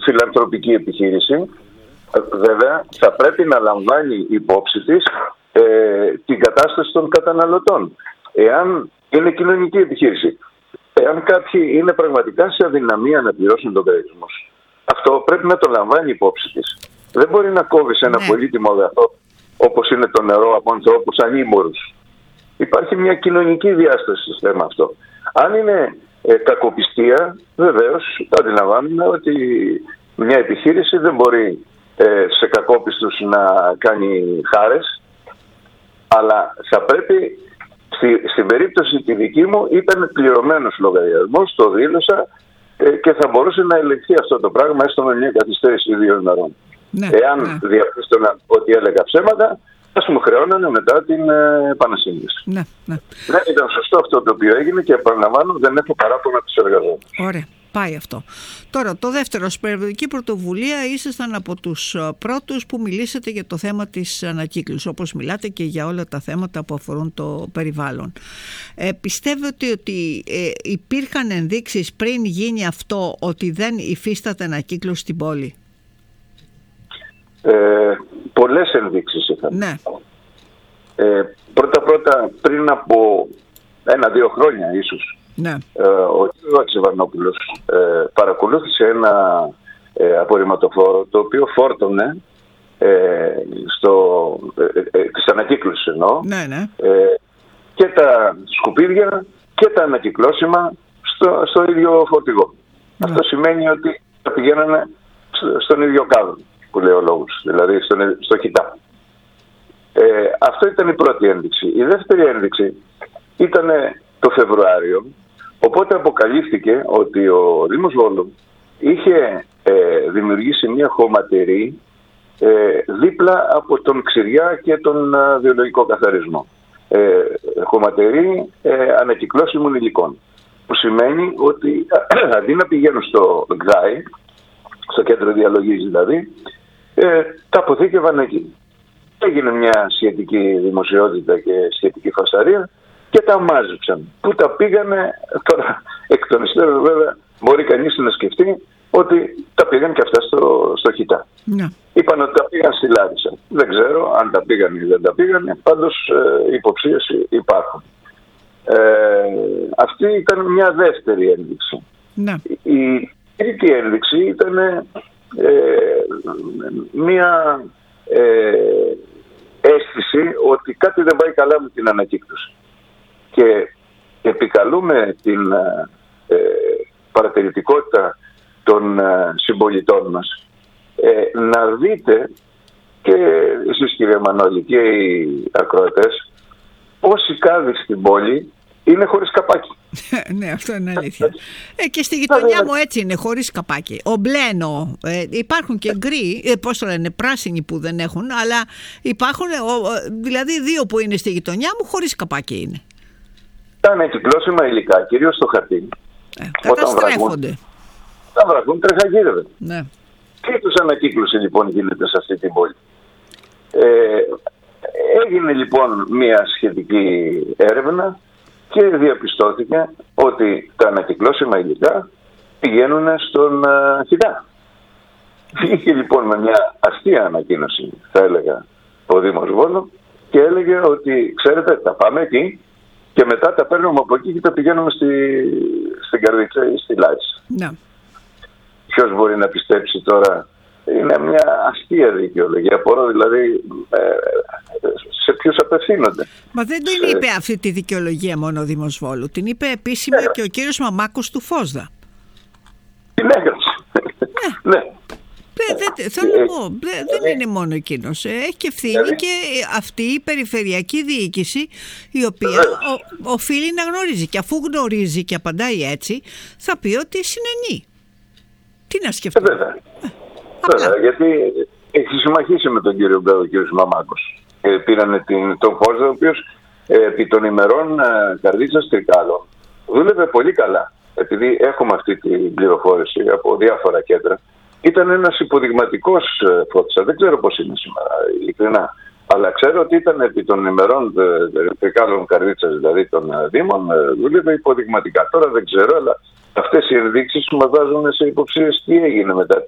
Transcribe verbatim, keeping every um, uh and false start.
φιλανθρωπική επιχείρηση, βέβαια θα πρέπει να λαμβάνει υπόψη της ε, την κατάσταση των καταναλωτών. Εάν είναι κοινωνική επιχείρηση, εάν κάποιοι είναι πραγματικά σε αδυναμία να πληρώσουν τον λογαριασμό, αυτό πρέπει να το λαμβάνει υπόψη της. Δεν μπορεί να κόβει ένα ναι. πολύτιμο αγαθό όπως είναι το νερό από ανθρώπους ανήμορους. Υπάρχει μια κοινωνική διάσταση στο θέμα αυτό. Αν είναι ε, κακοπιστία, βεβαίως αντιλαμβάνουμε ότι μια επιχείρηση δεν μπορεί ε, σε κακόπιστους να κάνει χάρες, αλλά θα πρέπει, στη, στην περίπτωση τη δική μου ήταν πληρωμένος λογαριασμός, το δήλωσα ε, και θα μπορούσε να ελεγχθεί αυτό το πράγμα έστω με μια καθυστέρηση δύο ημερών. Ναι, Εάν ναι. διαπίστωναν ότι έλεγα ψέματα, ας μου χρεώνανε μετά την ε, επανασύνδεση. Ναι, ναι. Δεν ήταν σωστό αυτό το οποίο έγινε και επαναλαμβάνω, δεν έχω παράπονα τους εργαζόμενους. Ωραία, πάει αυτό. Τώρα το δεύτερο, στην περιβαλλοντική πρωτοβουλία ήσασταν από τους πρώτους που μιλήσατε για το θέμα της ανακύκλωσης, όπως μιλάτε και για όλα τα θέματα που αφορούν το περιβάλλον. Ε, πιστεύετε ότι ε, υπήρχαν ενδείξεις πριν γίνει αυτό ότι δεν υφίσταται ανακύκλωση στην πόλη? Ε, πολλές ενδείξεις είχαν. Ναι. Ε, πρώτα πρώτα πριν από ένα-δύο χρόνια ίσως, ναι. ε, ο κ. Αξεβαρνόπουλος ε, παρακολούθησε ένα ε, απορριμματοφόρο το οποίο φόρτωνε ε, στο, ε, ε, της ανακύκλωσης εννοώ, ναι, ναι. Ε, και τα σκουπίδια και τα ανακυκλώσιμα στο, στο ίδιο φορτηγό. Ναι. Αυτό σημαίνει ότι τα πηγαίνανε στο, στον ίδιο κάδο που λέει ο λόγος, δηλαδή στο, στο χιτά. Ε, αυτό ήταν η πρώτη ένδειξη. Η δεύτερη ένδειξη ήταν το Φεβρουάριο, οπότε αποκαλύφθηκε ότι ο Δήμος Βόλου είχε ε, δημιουργήσει μια χωματερή ε, δίπλα από τον ξηριά και τον α, βιολογικό καθαρισμό. Ε, χωματερή ε, ανακυκλώσιμων υλικών, που σημαίνει ότι α, αντί να πηγαίνουν στο ΓΔΑΙ, στο κέντρο διαλογής δηλαδή, ε, τα αποθήκευαν εκεί. Έγινε μια σχετική δημοσιότητα και σχετική φασαρία και τα μάζεψαν. Πού τα πήγανε, τώρα εκ των υστέρων βέβαια μπορεί κανείς να σκεφτεί ότι τα πήγαν και αυτά στο, στο χιτά. Ναι. Είπαν ότι τα πήγαν στη Λάρισα. Δεν ξέρω αν τα πήγαν ή δεν τα πήγαν, πάντως ε, υποψίες υπάρχουν. Ε, αυτή ήταν μια δεύτερη ένδειξη. Ναι. Η τρίτη ένδειξη ήταν ε, μια ε, αίσθηση ότι κάτι δεν πάει καλά με την ανακύκλωση. Και επικαλούμε την ε, παρατηρητικότητα των ε, συμπολιτών μας ε, να δείτε και εσείς κύριε Μανώλη και οι ακροατές πόσοι κάδοι στην πόλη είναι χωρίς καπάκι. Ναι, αυτό είναι αλήθεια. Ε, και στη γειτονιά μου έτσι είναι, χωρίς καπάκι. Ο μπλένο, ε, υπάρχουν και γκρι, ε, πώς το λένε, πράσινοι που δεν έχουν, αλλά υπάρχουν, ο, δηλαδή δύο που είναι στη γειτονιά μου χωρίς καπάκι είναι. Τα ανακυκλώσιμα υλικά, κυρίως στο χαρτί, ε, καταστρέφονται. Τα βραχούν τρεχαγύρευε. Ναι. Τι τους ανακύκλωση λοιπόν γίνεται σε αυτή την πόλη? Ε, έγινε λοιπόν μια σχετική έρευνα και διαπιστώθηκε ότι τα ανακυκλώσιμα υλικά πηγαίνουν στον uh, χιτά. Βγήκε λοιπόν με μια αστεία ανακοίνωση, θα έλεγα, ο Δήμος Βόλου και έλεγε ότι ξέρετε, τα πάμε εκεί και μετά τα παίρνουμε από εκεί και τα πηγαίνουμε στη, στην Καρδίτσα ή στη Λάρισα. Ναι. Ποιος μπορεί να πιστέψει τώρα? Είναι μια αστεία δικαιολογία. Απορώ δηλαδή ε, σε ποιους απευθύνονται. Μα δεν την σε... είπε αυτή τη δικαιολογία μόνο ο Δήμος Βόλου. Την είπε επίσημα yeah. και ο κύριος Μαμάκος του Φόσδα. Την έγραψε. Ναι. ναι. Δε, δε, θέλω να πω, δε, δεν είναι μόνο εκείνος. Έχει και ευθύνη και αυτή η περιφερειακή διοίκηση η οποία ο, οφείλει να γνωρίζει. Και αφού γνωρίζει και απαντάει έτσι, θα πει ότι συνενεί. Τι να σκεφτεί. Ε, βέβαια. Βέβαια, γιατί έχει συμμαχίσει με τον κύριο Μπέο, ο κύριος Μαμάκος. Ε, πήρανε την, τον Φόσδα, ο οποίος ε, επί των ημερών ε, Καρδίτσας Τρικάλων δούλευε πολύ καλά. Επειδή έχουμε αυτή την πληροφόρηση από διάφορα κέντρα. Ήταν ένας υποδειγματικός ε, φώτισας. Δεν ξέρω πώς είναι σήμερα, ειλικρινά. Αλλά ξέρω ότι ήταν επί των ημερών Τρικάλων Καρδίτσας, δηλαδή των ε, Δήμων, ε, δούλευε υποδειγματικά. Τώρα δεν ξέρω, αλλά αυτές οι ενδείξεις μας βάζουν σε υποψίες τι έγινε μετά